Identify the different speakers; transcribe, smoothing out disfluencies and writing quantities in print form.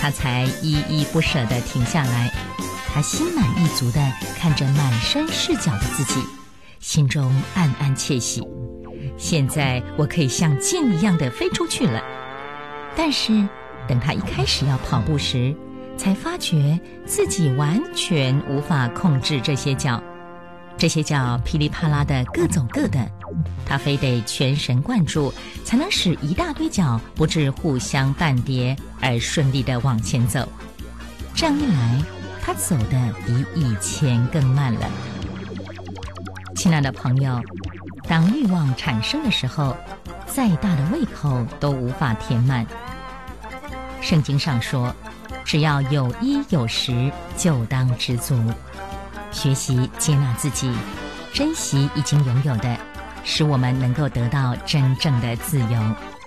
Speaker 1: 他才依依不舍地停下来。他心满意足地看着满身是角的自己，心中暗暗窃喜。现在我可以像箭一样地飞出去了。但是等他一开始要跑步时，才发觉自己完全无法控制这些脚。这些脚噼里啪啦的各走各的，他非得全神贯注，才能使一大堆脚不致互相绊跌，而顺利地往前走。这样一来，他走得比以前更慢了。亲爱的朋友，当欲望产生的时候，再大的胃口都无法填满。圣经上说，只要有衣有食，就当知足。学习接纳自己，珍惜已经拥有的，使我们能够得到真正的自由。